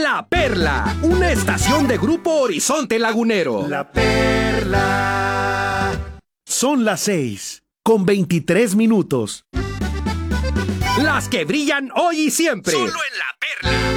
La Perla, una estación de Grupo Horizonte Lagunero. La Perla. Son las 6:23. Las que brillan hoy y siempre. Solo en La Perla.